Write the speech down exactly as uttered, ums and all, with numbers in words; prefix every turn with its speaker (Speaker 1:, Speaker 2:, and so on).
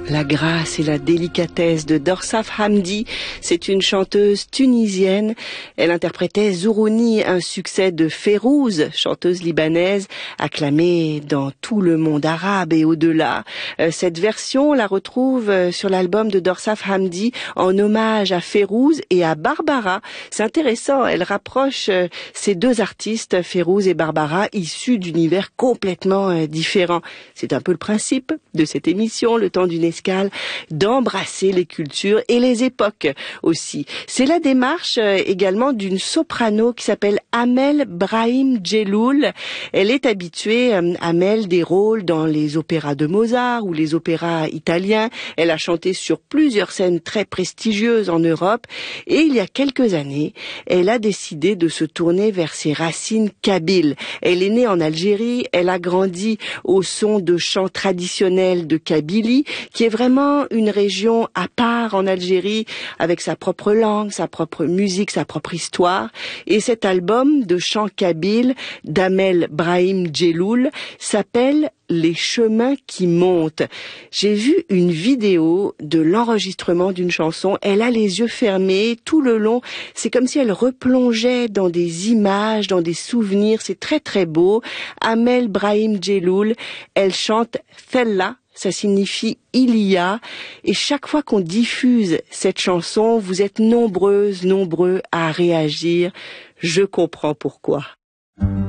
Speaker 1: La grâce et la délicatesse de Dorsaf Hamdi, c'est une chanteuse tunisienne. Elle interprétait Zourouni, un succès de Férouz, chanteuse libanaise, acclamée dans tout le monde arabe et au-delà. Cette version, on la retrouve sur l'album de Dorsaf Hamdi en hommage à Férouz et à Barbara. C'est intéressant, elle rapproche ces deux artistes, Férouz et Barbara, issus d'univers complètement différents. C'est un peu le principe de cette émission, le temps d'une escale, d'embrasser les cultures et les époques aussi. C'est la démarche également d'une soprano qui s'appelle Amel Brahim Djelloul. Elle est habituée, Amel, des rôles dans les opéras de Mozart ou les opéras italiens. Elle a chanté sur plusieurs scènes très prestigieuses en Europe et il y a quelques années, elle a décidé de se tourner vers ses racines kabyles. Elle est née en Algérie, elle a grandi au son de chants traditionnels de Kabylie, qui est vraiment une région à part en Algérie, avec sa propre langue, sa propre musique, sa propre histoire. Et cet album de chants kabyles d'Amel Brahim Djelloul s'appelle Les chemins qui montent. J'ai vu une vidéo de l'enregistrement d'une chanson. Elle a les yeux fermés tout le long. C'est comme si elle replongeait dans des images, dans des souvenirs. C'est très très beau. Amel Brahim Djelloul, elle chante Thella. Ça signifie il y a, et chaque fois qu'on diffuse cette chanson, vous êtes nombreuses, nombreux à réagir. Je comprends pourquoi.